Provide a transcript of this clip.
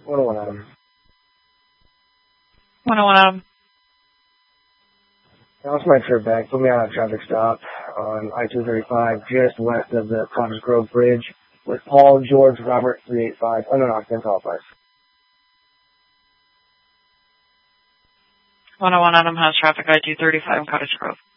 101 Adam. 101 Adam. Now it's my trip back. Put me on a traffic stop on I-235 just west of the Cottage Grove Bridge with Paul George Robert 385. Oh, no, that's all five. 101 Adam has traffic I-235 in Cottage Grove.